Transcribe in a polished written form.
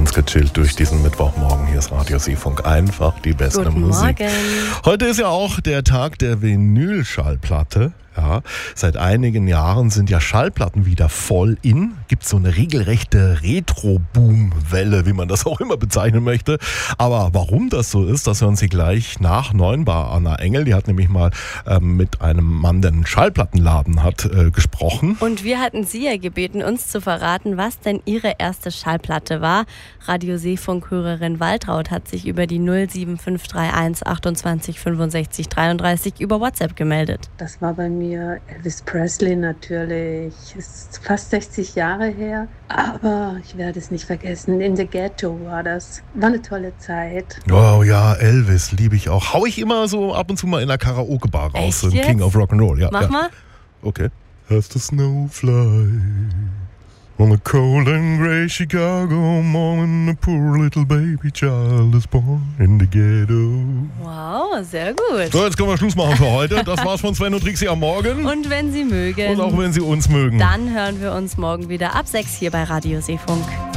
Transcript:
ganz gechillt durch diesen Mittwochmorgen. Hier ist Radio Seefunk, einfach die beste Guten Musik. Morgen. Heute ist ja auch der Tag der Vinylschallplatte. Ja, seit einigen Jahren sind ja Schallplatten wieder voll in. Gibt so eine regelrechte Retro-Boom-Welle, wie man das auch immer bezeichnen möchte. Aber warum das so ist, das hören Sie gleich nach 9 bei Anna Engel. Die hat nämlich mal mit einem Mann, der einen Schallplattenladen hat, gesprochen. Und wir hatten Sie ja gebeten, uns zu verraten, was denn Ihre erste Schallplatte war. Radio Seefunk-Hörerin Waltraud hat sich über die 07531 28 65 33 über WhatsApp gemeldet. Das war bei mir Elvis Presley natürlich. Ist fast 60 Jahre her, aber ich werde es nicht vergessen. In the Ghetto war das. War eine tolle Zeit. Oh ja, Elvis liebe ich auch. Hau ich immer so ab und zu mal in der Karaoke-Bar raus. Echt jetzt? King of Rock'n'Roll. Ja, Mach mal. Okay. As the snow flies on a cold and grey Chicago morning, a poor little baby child is born in the ghetto. Wow, sehr gut. So, jetzt können wir Schluss machen für heute. Das war's von Sven und Trixie am Morgen. Und wenn Sie mögen, Und auch wenn Sie uns mögen. dann hören wir uns morgen wieder ab 6 hier bei Radio Seefunk.